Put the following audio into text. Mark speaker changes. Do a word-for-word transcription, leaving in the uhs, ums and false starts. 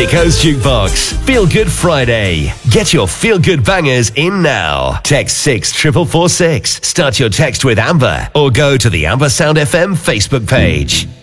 Speaker 1: Tico's Jukebox. Feel Good Friday. Get your feel good bangers in now. Text six four four six. Start your text with Amber or go to the Amber Sound F M Facebook page.